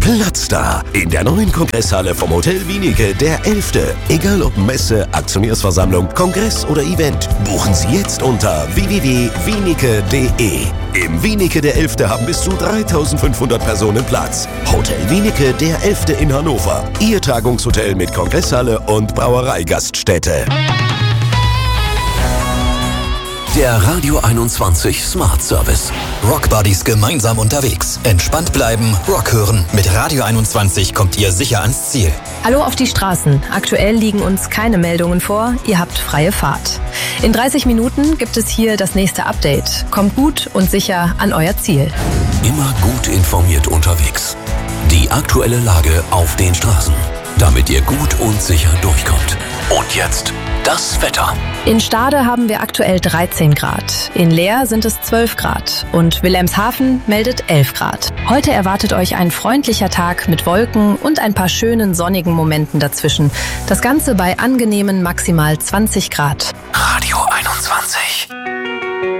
Platz da in der neuen Kongresshalle vom Hotel Wienicke, der 11. Egal ob Messe, Aktionärsversammlung, Kongress oder Event, buchen Sie jetzt unter www.wienicke.de. Im Wienicke der 11. haben bis zu 3.500 Personen Platz. Hotel Wienicke der 11. in Hannover. Ihr Tagungshotel mit Kongresshalle und Brauereigaststätte. Der Radio 21 Smart Service. Rock Buddies gemeinsam unterwegs. Entspannt bleiben, Rock hören. Mit Radio 21 kommt ihr sicher ans Ziel. Hallo auf die Straßen. Aktuell liegen uns keine Meldungen vor. Ihr habt freie Fahrt. In 30 Minuten gibt es hier das nächste Update. Kommt gut und sicher an euer Ziel. Immer gut informiert unterwegs. Die aktuelle Lage auf den Straßen, damit ihr gut und sicher durchkommt. Und jetzt das Wetter. In Stade haben wir aktuell 13 Grad. In Leer sind es 12 Grad. Und Wilhelmshaven meldet 11 Grad. Heute erwartet euch ein freundlicher Tag mit Wolken und ein paar schönen sonnigen Momenten dazwischen. Das Ganze bei angenehmen maximal 20 Grad. Radio 21.